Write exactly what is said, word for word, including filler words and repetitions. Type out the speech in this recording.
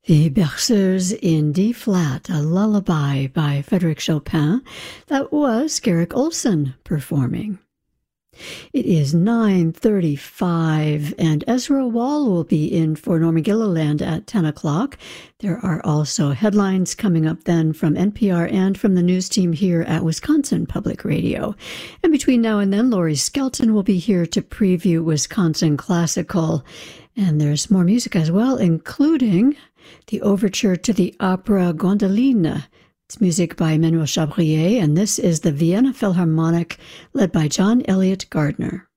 The Berceuse in D-flat, a lullaby by Frédéric Chopin. That was Garrick Ohlson performing. It is nine thirty-five, and Ezra Wall will be in for Norma Gilliland at ten o'clock. There are also headlines coming up then from N P R and from the news team here at Wisconsin Public Radio. And between now and then, Laurie Skelton will be here to preview Wisconsin Classical. And there's more music as well, including the overture to the opera Gondoline. It's music by Emmanuel Chabrier, and this is the Vienna Philharmonic, led by John Elliott Gardner.